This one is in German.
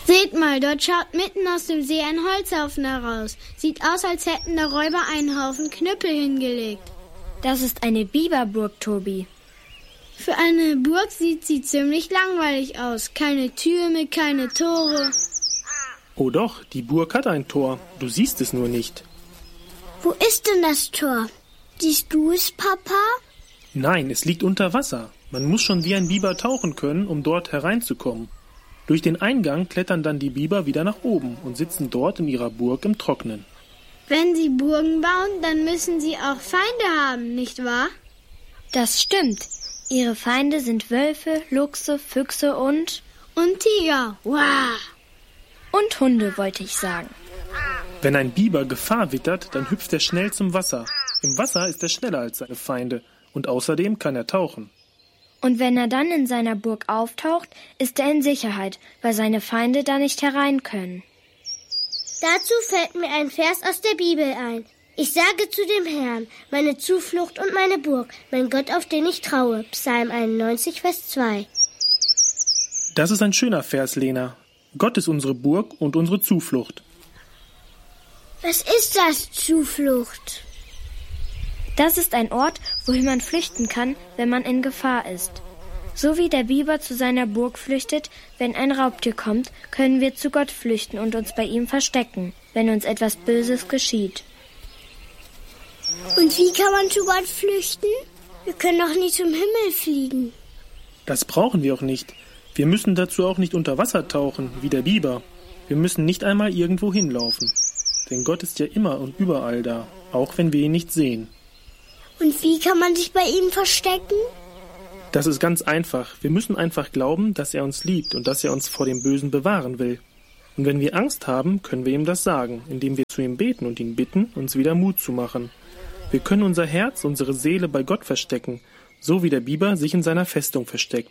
Seht mal, dort schaut mitten aus dem See ein Holzhaufen heraus. Sieht aus, als hätten da Räuber einen Haufen Knüppel hingelegt. Das ist eine Biberburg, Tobi. Für eine Burg sieht sie ziemlich langweilig aus. Keine Türme, keine Tore. Oh doch, die Burg hat ein Tor. Du siehst es nur nicht. Wo ist denn das Tor? Siehst du es, Papa? Nein, es liegt unter Wasser. Man muss schon wie ein Biber tauchen können, um dort hereinzukommen. Durch den Eingang klettern dann die Biber wieder nach oben und sitzen dort in ihrer Burg im Trocknen. Wenn sie Burgen bauen, dann müssen sie auch Feinde haben, nicht wahr? Das stimmt. Ihre Feinde sind Wölfe, Luchse, Füchse und Tiger. Wow. Und Hunde, wollte ich sagen. Wenn ein Biber Gefahr wittert, dann hüpft er schnell zum Wasser. Im Wasser ist er schneller als seine Feinde und außerdem kann er tauchen. Und wenn er dann in seiner Burg auftaucht, ist er in Sicherheit, weil seine Feinde da nicht herein können. Dazu fällt mir ein Vers aus der Bibel ein. Ich sage zu dem Herrn, meine Zuflucht und meine Burg, mein Gott, auf den ich traue. Psalm 91, Vers 2. Das ist ein schöner Vers, Lena. Gott ist unsere Burg und unsere Zuflucht. Was ist das, Zuflucht? Das ist ein Ort, wohin man flüchten kann, wenn man in Gefahr ist. So wie der Biber zu seiner Burg flüchtet, wenn ein Raubtier kommt, können wir zu Gott flüchten und uns bei ihm verstecken, wenn uns etwas Böses geschieht. Und wie kann man zu Gott flüchten? Wir können doch nie zum Himmel fliegen. Das brauchen wir auch nicht. Wir müssen dazu auch nicht unter Wasser tauchen, wie der Biber. Wir müssen nicht einmal irgendwo hinlaufen. Denn Gott ist ja immer und überall da, auch wenn wir ihn nicht sehen. Und wie kann man sich bei ihm verstecken? Das ist ganz einfach. Wir müssen einfach glauben, dass er uns liebt und dass er uns vor dem Bösen bewahren will. Und wenn wir Angst haben, können wir ihm das sagen, indem wir zu ihm beten und ihn bitten, uns wieder Mut zu machen. Wir können unser Herz, unsere Seele bei Gott verstecken, so wie der Biber sich in seiner Festung versteckt.